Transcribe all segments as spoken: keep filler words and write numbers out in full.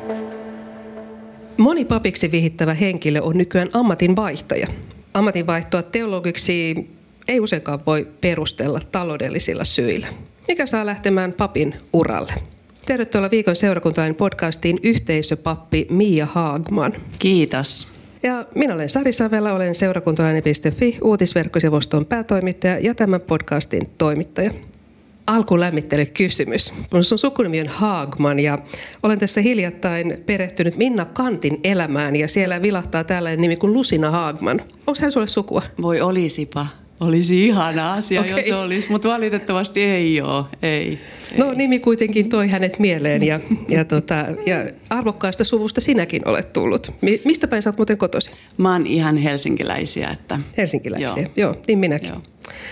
Moni papiksi vihittävä henkilö on nykyään ammatinvaihtaja. Ammatinvaihtoa teologiksi ei useinkaan voi perustella taloudellisilla syillä, mikä saa lähtemään papin uralle. Tervetuloa Viikon seurakuntalainen podcastiin yhteisöpappi Mia Haagman. Kiitos. Ja minä olen Sari Savela, olen seurakuntalainen piste fi uutisverkkosivuston päätoimittaja ja tämän podcastin toimittaja. Alkuun lämmittelykysymys. Sun sukunimi on Haagman ja olen tässä hiljattain perehtynyt Minna Kantin elämään ja siellä vilahtaa tällainen nimi kuin Lucina Haagman. Onko hän sulle sukua? Voi olisipa. Olisi ihana asia, okay. jos se olisi, mutta valitettavasti ei ole. Ei, ei. No nimi kuitenkin toi hänet mieleen ja, ja, tota, ja arvokkaasta suvusta sinäkin olet tullut. Mistä päin sä oot muuten kotoisin? Mä oon ihan helsinkiläisiä. Että... Helsinkiläisiä, joo, joo niin minäkin. Joo.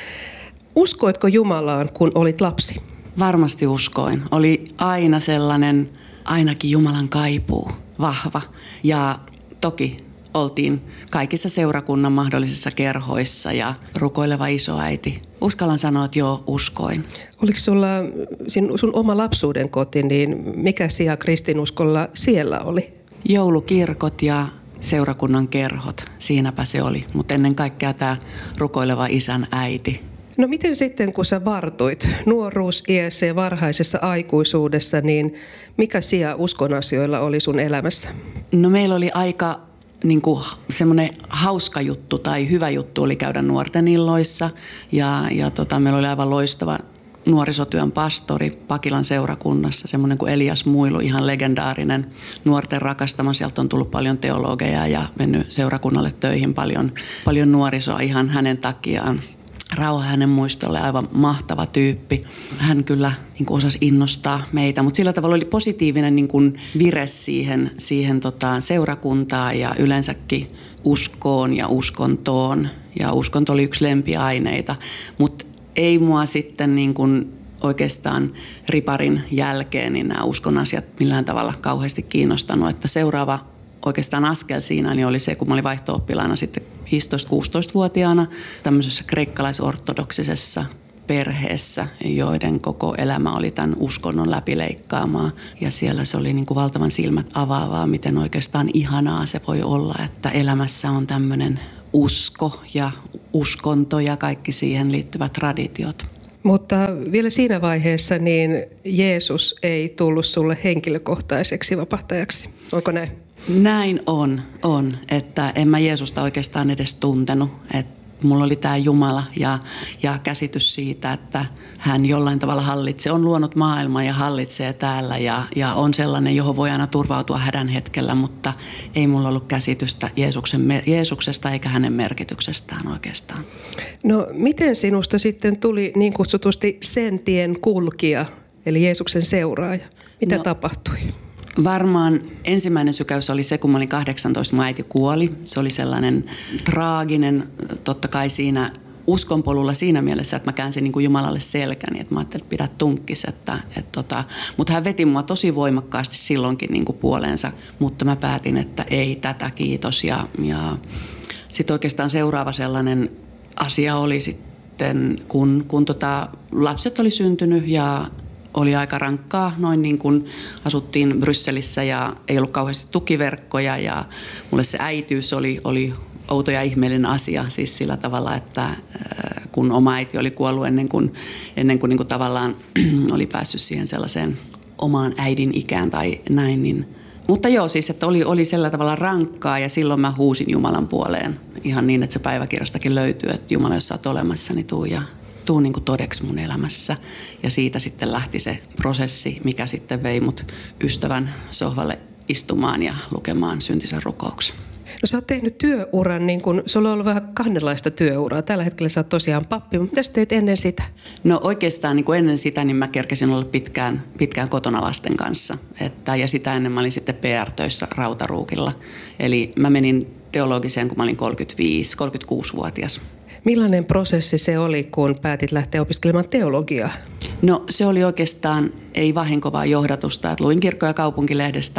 Uskoitko Jumalaan, kun olit lapsi? Varmasti uskoin. Oli aina sellainen, ainakin Jumalan kaipuu, vahva. Ja toki oltiin kaikissa seurakunnan mahdollisissa kerhoissa ja rukoileva isoäiti. Uskallan sanoa, että joo, uskoin. Oliko sulla sun oma lapsuuden koti, niin mikä sija kristinuskolla siellä oli? Joulukirkot ja seurakunnan kerhot, siinäpä se oli. Mutta ennen kaikkea tämä rukoileva isän äiti. No miten sitten, kun sä vartuit nuoruusiässä ja varhaisessa aikuisuudessa, niin mikä sija uskon asioilla oli sun elämässä? No meillä oli aika niin kuin semmoinen hauska juttu tai hyvä juttu oli käydä nuorten illoissa ja, ja tota, meillä oli aivan loistava nuorisotyön pastori Pakilan seurakunnassa, semmoinen kuin Elias Muilu, ihan legendaarinen nuorten rakastama. Sieltä on tullut paljon teologeja ja mennyt seurakunnalle töihin paljon, paljon nuorisoa ihan hänen takiaan. Rauha hänen muistolle, aivan mahtava tyyppi. Hän kyllä niin kuin osasi innostaa meitä, mutta sillä tavalla oli positiivinen niin kuin vire siihen, siihen tota, seurakuntaan ja yleensäkin uskoon ja uskontoon. Ja uskonto oli yksi lempiaineita, mutta ei mua sitten niin kuin oikeastaan riparin jälkeen niin nämä uskon asiat millään tavalla kauheasti kiinnostanut, että seuraava oikeastaan askel siinä niin oli se, kun mä olin vaihto-oppilaana sitten viisitoista-kuusitoista-vuotiaana tämmöisessä kreikkalaisortodoksisessa perheessä, joiden koko elämä oli tämän uskonnon läpileikkaamaa. Ja siellä se oli niin kuin valtavan silmät avaavaa, miten oikeastaan ihanaa se voi olla, että elämässä on tämmöinen usko ja uskonto ja kaikki siihen liittyvät traditiot. Mutta vielä siinä vaiheessa niin Jeesus ei tullut sulle henkilökohtaiseksi vapahtajaksi. Onko näin? Näin on, on. Että en mä Jeesusta oikeastaan edes tuntenut. Että mulla oli tämä Jumala ja, ja käsitys siitä, että hän jollain tavalla hallitsee. On luonut maailmaa ja hallitsee täällä ja, ja on sellainen, johon voi aina turvautua hädän hetkellä, mutta ei mulla ollut käsitystä Jeesuksen, Jeesuksesta eikä hänen merkityksestään oikeastaan. No miten sinusta sitten tuli niin kutsutusti sen tien kulkija, eli Jeesuksen seuraaja? Mitä no, tapahtui? Varmaan ensimmäinen sykäys oli se, kun mä olin kahdeksantoista, mun äiti kuoli. Se oli sellainen traaginen, totta kai siinä uskonpolulla siinä mielessä, että mä käänsin niin kuin Jumalalle selkäni. Että mä ajattelin, että pidä tunkkis. Että, että tota. Mutta hän veti mua tosi voimakkaasti silloinkin niin kuin puoleensa, mutta mä päätin, että ei tätä, kiitos. Ja, ja sitten oikeastaan seuraava sellainen asia oli sitten, kun, kun tota, lapset oli syntynyt ja oli aika rankkaa, noin niin kuin asuttiin Brysselissä ja ei ollut kauheasti tukiverkkoja ja mulle se äitiys oli, oli outo ja ihmeellinen asia siis sillä tavalla, että kun oma äiti oli kuollut ennen kuin, ennen kuin, niin kuin tavallaan oli päässyt siihen sellaiseen omaan äidin ikään tai näin, niin mutta joo, siis että oli, oli sillä tavalla rankkaa ja silloin mä huusin Jumalan puoleen ihan niin, että se päiväkirjastakin löytyy, että Jumala, jos sä oot olemassa, niin tuu ja tuu niin kuin todeksi mun elämässä. Ja siitä sitten lähti se prosessi, mikä sitten vei mut ystävän sohvalle istumaan ja lukemaan syntisen rukouksen. No sä oot tehnyt työuran, niin kun sulla on ollut vähän kahdenlaista työuraa. Tällä hetkellä sä oot tosiaan pappi, mutta mitä sä teit ennen sitä? No oikeastaan niin kuin ennen sitä, niin mä kerkesin olla pitkään, pitkään kotona lasten kanssa. Että, ja sitä ennen mä olin sitten P R-töissä Rautaruukilla. Eli mä menin teologiseen, kun mä olin kolmekymmentäviisi kolmekymmentäkuusi-vuotias. Millainen prosessi se oli, kun päätit lähteä opiskelemaan teologiaa? No se oli oikeastaan ei vahinkovaa johdatusta. Että luin Kirkko- ja kaupunkilehdestä,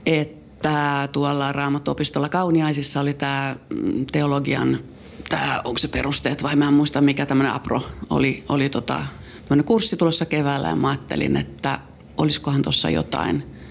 että tuolla Raamattuopistolla Kauniaisissa oli tämä teologian, tää, onko se perusteet vai mä en muista mikä tämmöinen apro oli, oli tota, tämmöinen kurssi tulossa keväällä ja mä ajattelin, että olisikohan tuossa jotain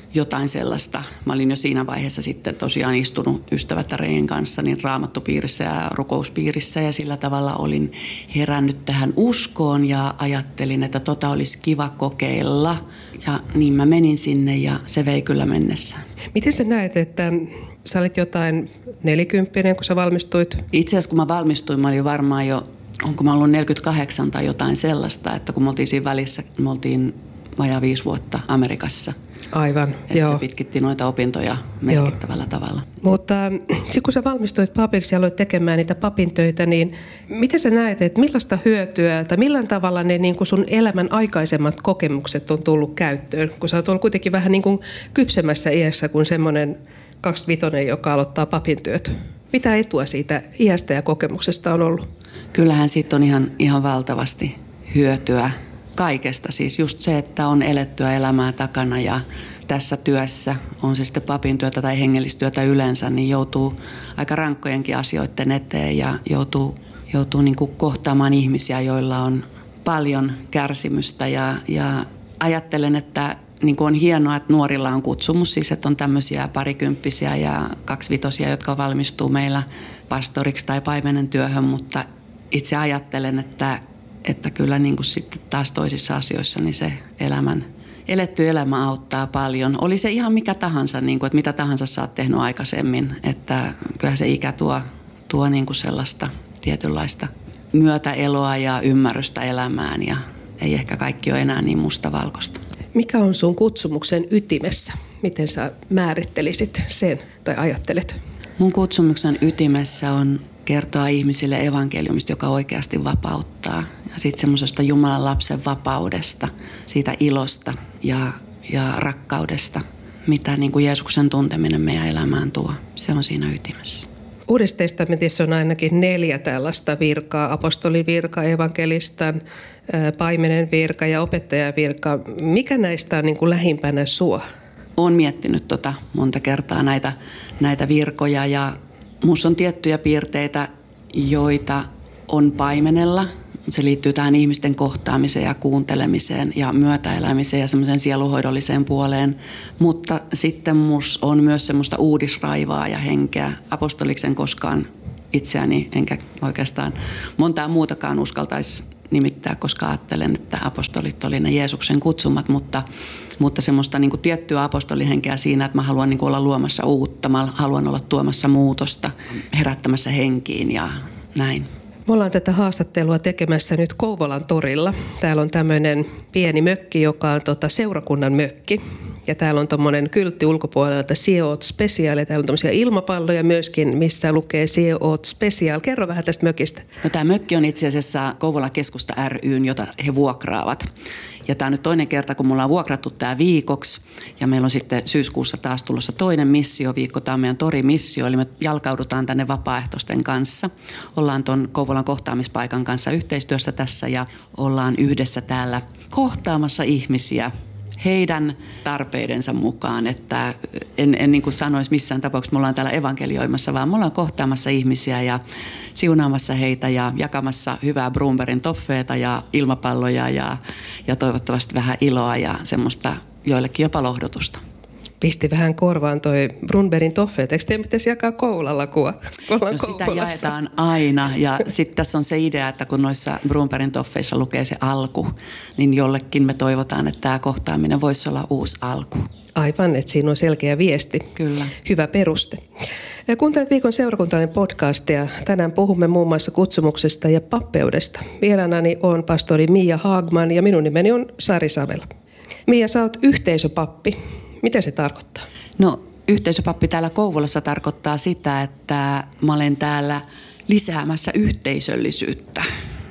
jotain sellaista. Mä olin jo siinä vaiheessa sitten tosiaan istunut ystävättärien kanssa niin raamattupiirissä ja rukouspiirissä ja sillä tavalla olin herännyt tähän uskoon ja ajattelin, että tota olisi kiva kokeilla. Ja niin mä menin sinne ja se vei kyllä mennessään. Miten sä näet, että sä olit jotain nelikymppinen, kun sä valmistuit? Itse asiassa kun mä valmistuin, mä olin varmaan jo, onko mä ollut neljäkymmentäkahdeksan tai jotain sellaista, että kun me oltiin siinä välissä, me oltiin vajaa viisi vuotta Amerikassa. Aivan, että joo. se pitkitti noita opintoja merkittävällä joo. tavalla. Mutta sitten kun sä valmistuit papiksi ja aloit tekemään niitä papin töitä, niin miten sä näet, että millaista hyötyä tai millään tavalla ne niin kuin sun elämän aikaisemmat kokemukset on tullut käyttöön? Kun sä oot ollut kuitenkin vähän niin kuin kypsemmässä iässä kuin semmoinen kaksikymmentäviisi, joka aloittaa papin työt. Mitä etua siitä iästä ja kokemuksesta on ollut? Kyllähän siitä on ihan, ihan valtavasti hyötyä. Kaikesta, siis just se, että on elettyä elämää takana ja tässä työssä, on se sitten papin työtä tai hengellistyötä yleensä, niin joutuu aika rankkojenkin asioiden eteen ja joutuu, joutuu niin kuin kohtaamaan ihmisiä, joilla on paljon kärsimystä ja, ja ajattelen, että niin kuin on hienoa, että nuorilla on kutsumus, siis että on tämmöisiä parikymppisiä ja kaksivitosia, jotka valmistuu meillä pastoriksi tai paimenen työhön, mutta itse ajattelen, että Että kyllä niin kuin sitten taas toisissa asioissa niin se elämän, eletty elämä auttaa paljon. Oli se ihan mikä tahansa, niin kuin, että mitä tahansa sä oot tehnyt aikaisemmin. Että kyllähän se ikä tuo, tuo niin kuin sellaista tietynlaista myötäeloa ja ymmärrystä elämään. Ja ei ehkä kaikki ole enää niin mustavalkoista. Mikä on sun kutsumuksen ytimessä? Miten sä määrittelisit sen tai ajattelet? Mun kutsumuksen ytimessä on kertoa ihmisille evankeliumista, joka oikeasti vapauttaa. Ja sitten semmoisesta Jumalan lapsen vapaudesta, siitä ilosta ja, ja rakkaudesta, mitä niin kuin Jeesuksen tunteminen meidän elämään tuo. Se on siinä ytimessä. Uudessa testamentissa on ainakin neljä tällaista virkaa. Apostolivirka, evankelistan, paimenen virka ja opettajan virka. Mikä näistä on niin kuin lähimpänä sua? Olen miettinyt tota monta kertaa näitä, näitä virkoja ja minussa on tiettyjä piirteitä, joita on paimenella. Se liittyy tähän ihmisten kohtaamiseen ja kuuntelemiseen ja myötäelämiseen ja semmoiseen sieluhoidolliseen puoleen. Mutta sitten minussa on myös semmoista uudisraivaa ja henkeä. Apostoliksen koskaan itseäni, enkä oikeastaan montaa muutakaan uskaltaisi nimittää, koska ajattelen, että apostolit oli ne Jeesuksen kutsumat, mutta, mutta semmoista niin kuin tiettyä apostolihenkeä siinä, että mä haluan niin kuin olla luomassa uutta, mä haluan olla tuomassa muutosta, herättämässä henkiin ja näin. Me ollaan tätä haastattelua tekemässä nyt Kouvolan torilla. Täällä on tämmöinen pieni mökki, joka on tota seurakunnan mökki. Ja täällä on tommoinen kyltti ulkopuolella, että Sielot Special. Ja täällä on tommosia ilmapalloja myöskin, missä lukee Sielot Special. Kerro vähän tästä mökistä. No, tämä mökki on itse asiassa Kouvolan keskusta ry:n, jota he vuokraavat. Ja tämä on nyt toinen kerta, kun me ollaan vuokrattu tämä viikoksi. Ja meillä on sitten syyskuussa taas tulossa toinen missioviikko. Tämä on meidän torimissio, eli me jalkaudutaan tänne vapaaehtoisten kanssa. Ollaan tuon Kouvolan kohtaamispaikan kanssa yhteistyössä tässä ja ollaan yhdessä täällä kohtaamassa ihmisiä heidän tarpeidensa mukaan, että en, en niin kuin sanoisi missään tapauksessa, me ollaan täällä evankelioimassa, vaan me ollaan kohtaamassa ihmisiä ja siunaamassa heitä ja jakamassa hyvää Brunbergin toffeeta ja ilmapalloja ja, ja toivottavasti vähän iloa ja semmoista joillekin jopa lohdutusta. Pisti vähän korvaan toi Brunbergin toffeet. Eikö teidän pitäisi jakaa koulalla kuva? No sitä jaetaan aina ja sitten tässä on se idea, että kun noissa Brunbergin toffeissa lukee se alku, niin jollekin me toivotaan, että tämä kohtaaminen voisi olla uusi alku. Aivan, että siinä on selkeä viesti. Kyllä. Hyvä peruste. Kuuntelet Viikon seurakuntalainen podcastia. Tänään puhumme muun muassa kutsumuksesta ja pappeudesta. Vieraanani on pastori Mia Hagman ja minun nimeni on Sari Savela. Mia, sä oot yhteisöpappi. Mitä se tarkoittaa? No, yhteisöpappi täällä Kouvolassa tarkoittaa sitä, että mä olen täällä lisäämässä yhteisöllisyyttä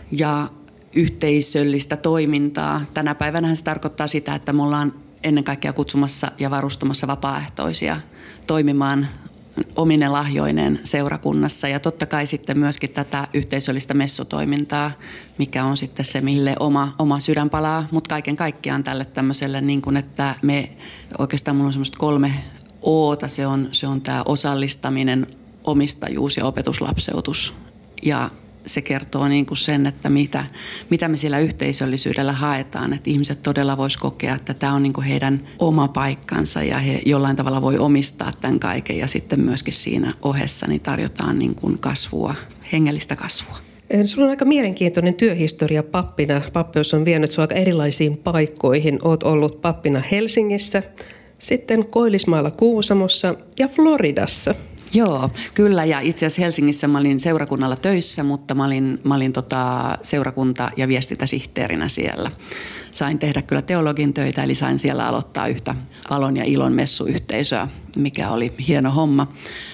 ja yhteisöllistä toimintaa. Tänä päivänä se tarkoittaa sitä, että me ollaan ennen kaikkea kutsumassa ja varustamassa vapaaehtoisia toimimaan omine lahjoineen seurakunnassa ja totta kai sitten myöskin tätä yhteisöllistä messutoimintaa, mikä on sitten se, mille oma, oma sydän palaa, mutta kaiken kaikkiaan tälle tämmöiselle, niin kuin, että me oikeastaan mulla on semmoista kolme oota, se on, se on tämä osallistaminen, omistajuus ja opetuslapseutus ja se kertoo niin kuin sen, että mitä, mitä me sillä yhteisöllisyydellä haetaan. Että ihmiset todella vois kokea, että tämä on niin kuin heidän oma paikkansa ja he jollain tavalla voi omistaa tämän kaiken. Ja sitten myöskin siinä ohessa niin tarjotaan niin kuin kasvua, hengellistä kasvua. Sulla on aika mielenkiintoinen työhistoria pappina. Pappeus on vienyt sinua aika erilaisiin paikkoihin. Olet ollut pappina Helsingissä, sitten Koillismaalla Kuusamossa ja Floridassa. Joo, kyllä. Ja itse asiassa Helsingissä mä olin seurakunnalla töissä, mutta mä olin, mä olin tota seurakunta- ja viestintäsihteerinä siellä. Sain tehdä kyllä teologin töitä, eli sain siellä aloittaa yhtä Valon ja Ilon messuyhteisöä, mikä oli hieno homma.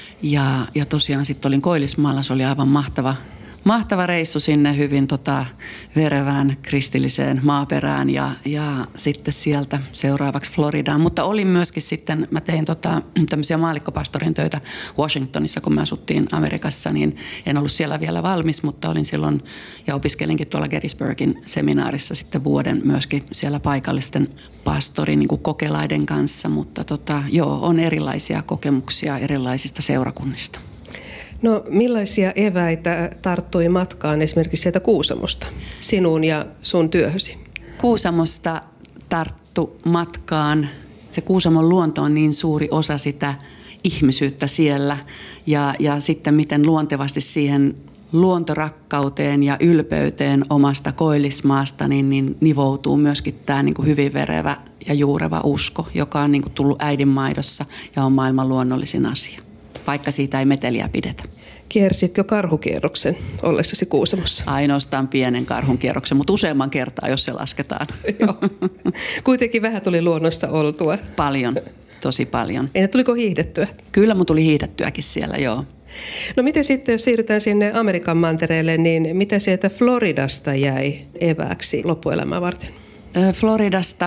Ja, ja tosiaan sitten olin Koillismaalla, se oli aivan mahtava Mahtava reissu sinne hyvin tota, verevään kristilliseen maaperään ja, ja sitten sieltä seuraavaksi Floridaan. Mutta olin myöskin sitten, mä tein tota, tämmöisiä maallikkopastorin töitä Washingtonissa, kun me asuttiin Amerikassa, niin en ollut siellä vielä valmis, mutta olin silloin ja opiskelinkin tuolla Gettysburgin seminaarissa sitten vuoden myöskin siellä paikallisten pastorin niin kuin kokelaiden kanssa. Mutta tota, joo, on erilaisia kokemuksia erilaisista seurakunnista. No millaisia eväitä tarttui matkaan esimerkiksi sieltä Kuusamosta, sinuun ja sun työhösi? Kuusamosta tarttu matkaan. Se Kuusamon luonto on niin suuri osa sitä ihmisyyttä siellä ja, ja sitten miten luontevasti siihen luontorakkauteen ja ylpeyteen omasta Koillismaasta niin, niin nivoutuu myöskin tämä niin kuin hyvin verevä ja juureva usko, joka on niin kuin tullut äidinmaidossa ja on maailman luonnollisin asia, vaikka siitä ei meteliä pidetä. Kiersitkö karhukierroksen ollessasi Kuusamossa? Ainoastaan pienen karhunkierroksen, mutta useamman kertaa, jos se lasketaan. Joo. Kuitenkin vähän tuli luonnossa oltua. Paljon, tosi paljon. Entä tuliko hiihdettyä? Kyllä mun tuli hiihdettyäkin siellä, joo. No miten sitten, jos siirrytään sinne Amerikan mantereelle, niin mitä sieltä Floridasta jäi evääksi loppuelämää varten? Floridasta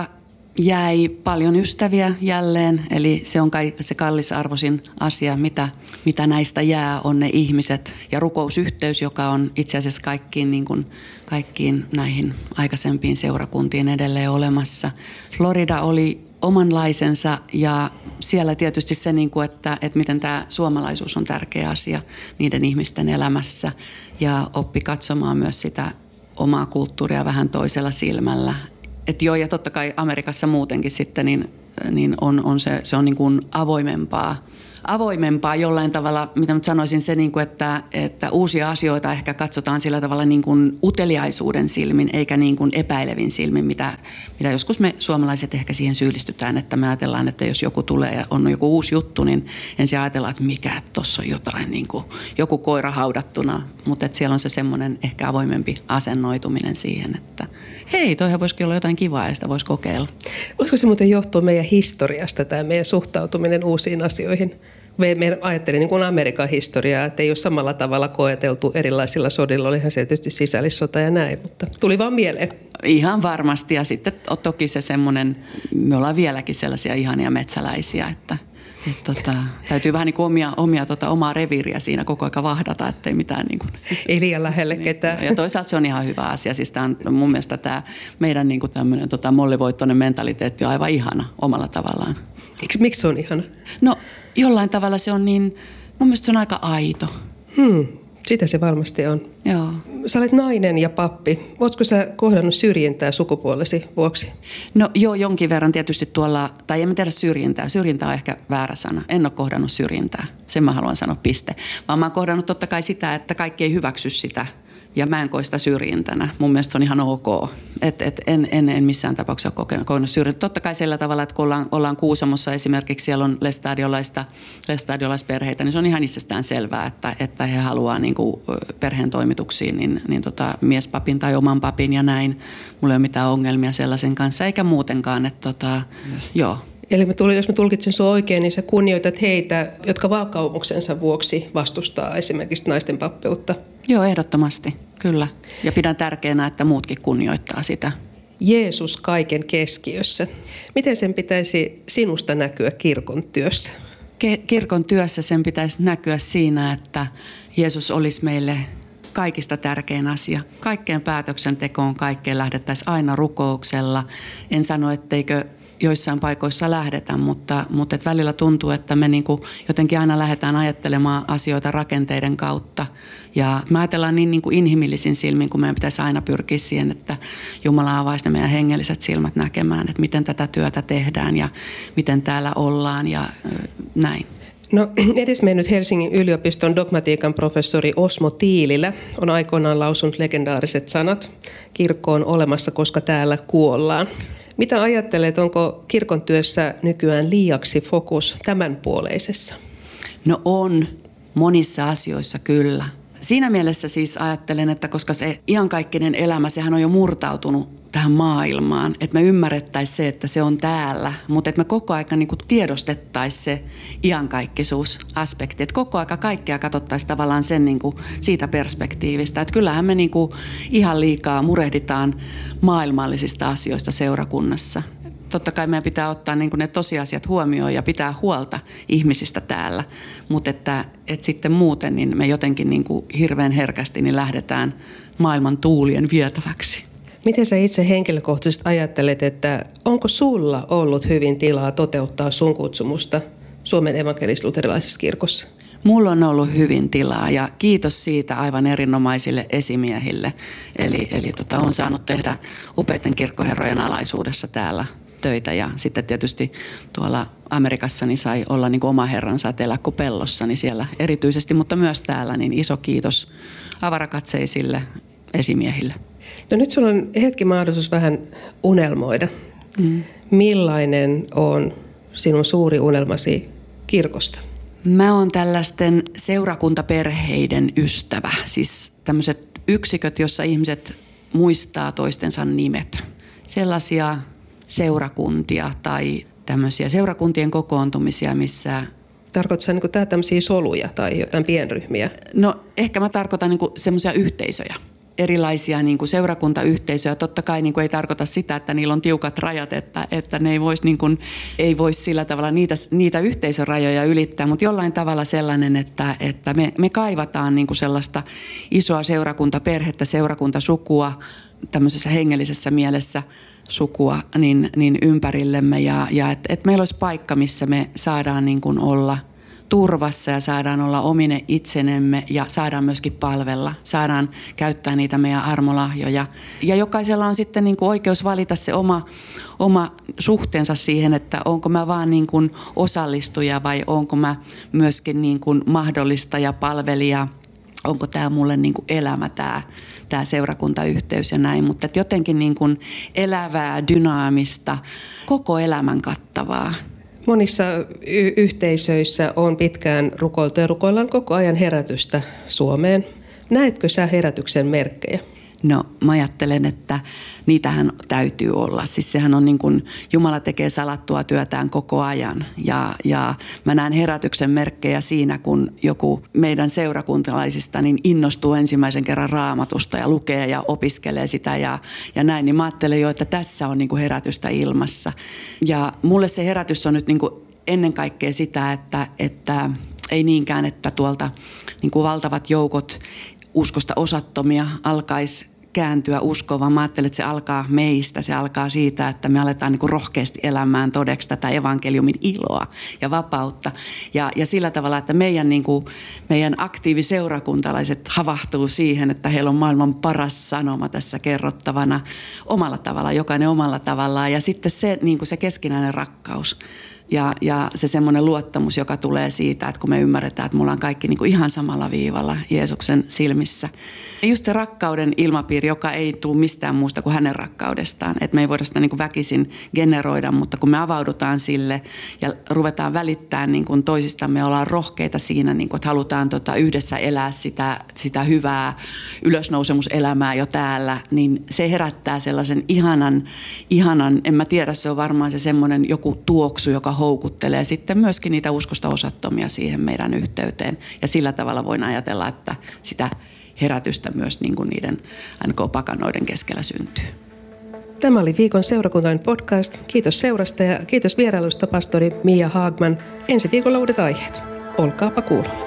jäi paljon ystäviä jälleen, eli se on kai se kallisarvoisin asia, mitä, mitä näistä jää, on ne ihmiset ja rukousyhteys, joka on itse asiassa kaikkiin, niin kuin, kaikkiin näihin aikaisempiin seurakuntiin edelleen olemassa. Florida oli omanlaisensa ja siellä tietysti se, niin kuin, että, että miten tämä suomalaisuus on tärkeä asia niiden ihmisten elämässä ja oppi katsomaan myös sitä omaa kulttuuria vähän toisella silmällä. Että joo, ja totta kai Amerikassa muutenkin sitten niin, niin on, on se, se on niin kuin avoimempaa, avoimempaa jollain tavalla, mitä mä sanoisin se, niin kuin, että, että uusia asioita ehkä katsotaan sillä tavalla niin kuin uteliaisuuden silmin, eikä niin kuin epäilevin silmin, mitä, mitä joskus me suomalaiset ehkä siihen syyllistytään, että me ajatellaan, että jos joku tulee ja on joku uusi juttu, niin ensin ajatellaan, että mikä tuossa on jotain, niin kuin joku koira haudattuna, mutta siellä on se semmoinen ehkä avoimempi asennoituminen siihen, että hei, toihan voisikin olla jotain kivaa ja sitä voisi kokeilla. Voisiko se muuten johtua meidän historiasta, tämä meidän suhtautuminen uusiin asioihin? Me ajattelin niin kuin Amerikan historiaa, että ei ole samalla tavalla koeteltu erilaisilla sodilla. Olihan se tietysti sisällissota ja näin, mutta tuli vaan mieleen. Ihan varmasti ja sitten toki se semmoinen, me ollaan vieläkin sellaisia ihania metsäläisiä, että Et tota, täytyy vähän niin kuin omia, omia tota, omaa reviiriä siinä koko aika vahdata, ettei mitään niin kuin, ei liian lähelle niin, ketään. Ja toisaalta se on ihan hyvä asia. Siis tämä on mun mielestä tämä meidän niin kuin tämmöinen tota, mollivoittoinen mentaliteetti on aivan ihana omalla tavallaan. Miksi se on ihana? No jollain tavalla se on niin, mun mielestä se on aika aito. Hmm, sitä se varmasti on. Joo. Sä olet nainen ja pappi. Ootko sä kohdannut syrjintää sukupuolesi vuoksi? No joo, jonkin verran tietysti tuolla, tai en mä tiedä syrjintää. Syrjintä on ehkä väärä sana. En ole kohdannut syrjintää. Sen mä haluan sanoa piste. Vaan mä oon kohdannut totta kai sitä, että kaikki ei hyväksy sitä. Ja mä en koe sitä syrjintänä. Mun mielestä se on ihan ok. Et, et en, en, en missään tapauksessa ole kokenut syrjintää. Totta kai sillä tavalla, että kun ollaan, ollaan Kuusamossa esimerkiksi, siellä on lestadiolaista, lestadiolaisperheitä, niin se on ihan itsestään selvää, että, että he haluaa niin kuin perheen toimituksiin niin, niin tota, miespapin tai oman papin ja näin. Mulla ei ole mitään ongelmia sellaisen kanssa, eikä muutenkaan. Että tota, joo. Eli mä tulin, jos mä tulkitsen sua oikein, niin sä kunnioitat heitä, jotka vakaumuksensa vuoksi vastustaa esimerkiksi naisten pappeutta. Joo, ehdottomasti, kyllä. Ja pidän tärkeänä, että muutkin kunnioittaa sitä. Jeesus kaiken keskiössä. Miten sen pitäisi sinusta näkyä kirkon työssä? Ke- kirkon työssä sen pitäisi näkyä siinä, että Jeesus olisi meille kaikista tärkein asia. Kaikkeen päätöksentekoon, kaikkeen lähdettäisiin aina rukouksella. En sano, etteikö joissain paikoissa lähdetä, mutta, mutta et välillä tuntuu, että me niinku jotenkin aina lähdetään ajattelemaan asioita rakenteiden kautta. Ja me ajatellaan niin, niin kuin inhimillisin silmin, kun meidän pitäisi aina pyrkiä siihen, että Jumala avaisi ne meidän hengelliset silmät näkemään, että miten tätä työtä tehdään ja miten täällä ollaan ja näin. No, edesmennyt Helsingin yliopiston dogmatiikan professori Osmo Tiililä on aikoinaan lausunut legendaariset sanat: kirkko on olemassa, koska täällä kuollaan. Mitä ajattelet, onko kirkon työssä nykyään liiaksi fokus tämänpuoleisessa? No on, monissa asioissa kyllä. Siinä mielessä siis ajattelen, että koska se iankaikkinen elämä, sehän on jo murtautunut tähän maailmaan, että me ymmärrettäisiin se, että se on täällä, mutta että me koko aika niin kuin tiedostettaisiin se iankaikkisuusaspekti, että koko aika kaikkea katsottaisiin tavallaan sen niin kuin siitä perspektiivistä, että kyllähän me niin kuin ihan liikaa murehditaan maailmallisista asioista seurakunnassa. Totta kai meidän pitää ottaa niin kuin ne tosiasiat huomioon ja pitää huolta ihmisistä täällä, mutta että, että sitten muuten niin me jotenkin niin kuin hirveän herkästi niin lähdetään maailman tuulien vietäväksi. Miten sä itse henkilökohtaisesti ajattelet, että onko sulla ollut hyvin tilaa toteuttaa sun kutsumusta Suomen evankelis-luterilaisessa kirkossa? Mulla on ollut hyvin tilaa ja kiitos siitä aivan erinomaisille esimiehille. Eli, eli tota, olen saanut tehdä upeiden kirkkoherrojen alaisuudessa täällä töitä ja sitten tietysti tuolla Amerikassa niin sai olla niin kuin oma herransa Telakko-Pellossa niin siellä erityisesti, mutta myös täällä niin iso kiitos avarakatseisille esimiehille. No nyt sulla on hetki mahdollisuus vähän unelmoida. Mm. Millainen on sinun suuri unelmasi kirkosta? Mä oon tällaisten seurakuntaperheiden ystävä, siis tämmöiset yksiköt, jossa ihmiset muistaa toistensa nimet. Sellaisia seurakuntia tai tämmöisiä seurakuntien kokoontumisia, missä... Tarkoitatko sä niin tää tämmöisiä soluja tai jotain pienryhmiä? No ehkä mä tarkoitan niin semmoisia yhteisöjä. Erilaisia niin kuin seurakuntayhteisöjä. Totta kai niin kuin ei tarkoita sitä, että niillä on tiukat rajat, että, että ne ei voisi niin kuin, ei vois sillä tavalla niitä, niitä yhteisörajoja ylittää, mutta jollain tavalla sellainen, että, että me, me kaivataan niin kuin sellaista isoa seurakuntaperhettä, seurakuntasukua, tämmöisessä hengellisessä mielessä sukua niin, niin ympärillemme ja, ja että et meillä olisi paikka, missä me saadaan niin kuin olla turvassa ja saadaan olla omine itsenemme ja saadaan myöskin palvella, saadaan käyttää niitä meidän armolahjoja. Ja jokaisella on sitten niin kuin oikeus valita se oma, oma suhteensa siihen, että onko mä vaan niin kuin osallistuja vai onko mä myöskin niin kuin mahdollistaja, palvelija, onko tämä mulle niin kuin elämä tämä, tämä seurakuntayhteys ja näin. Mutta jotenkin niin kuin elävää, dynaamista, koko elämän kattavaa. Monissa y- yhteisöissä on pitkään rukoiltu ja rukoillaan koko ajan herätystä Suomeen. Näetkö sä herätyksen merkkejä? No mä ajattelen, että niitähän täytyy olla. Siis sehän on niin kuin Jumala tekee salattua työtään koko ajan ja, ja mä näen herätyksen merkkejä siinä, kun joku meidän seurakuntalaisista niin innostuu ensimmäisen kerran Raamatusta ja lukee ja opiskelee sitä ja, ja näin. Niin mä ajattelen jo, että tässä on niin kuin herätystä ilmassa. Ja mulle se herätys on nyt niin kuin ennen kaikkea sitä, että, että ei niinkään, että tuolta niin kuin valtavat joukot uskosta osattomia alkaisi kääntyä uskoon, vaan mä ajattelen, että se alkaa meistä. Se alkaa siitä, että me aletaan niin kuin rohkeasti elämään todeksi tätä evankeliumin iloa ja vapautta. Ja, ja sillä tavalla, että meidän, niin kuin, meidän aktiiviseurakuntalaiset havahtuu siihen, että heillä on maailman paras sanoma tässä kerrottavana omalla tavalla, jokainen omalla tavallaan. Ja sitten se, niin kuin se keskinäinen rakkaus. Ja, ja se semmoinen luottamus, joka tulee siitä, että kun me ymmärretään, että me ollaan kaikki niin kuin ihan samalla viivalla Jeesuksen silmissä. Ja just se rakkauden ilmapiiri, joka ei tule mistään muusta kuin hänen rakkaudestaan. Että me ei voida sitä niin kuin väkisin generoida, mutta kun me avaudutaan sille ja ruvetaan välittämään niin kuin toisistamme, ollaan rohkeita siinä, niin kuin, että halutaan tota yhdessä elää sitä, sitä hyvää ylösnousemuselämää jo täällä, niin se herättää sellaisen ihanan, ihanan, en mä tiedä, se on varmaan se semmoinen joku tuoksu, joka houkuttelee sitten myöskin niitä uskosta osattomia siihen meidän yhteyteen. Ja sillä tavalla voin ajatella, että sitä herätystä myös niin kuin niiden N K-pakanoiden keskellä syntyy. Tämä oli viikon seurakuntalainen podcast. Kiitos seurasta ja kiitos vierailusta pastori Mia Hagman. Ensi viikolla uudet aiheet. Olkaapa kuulolla.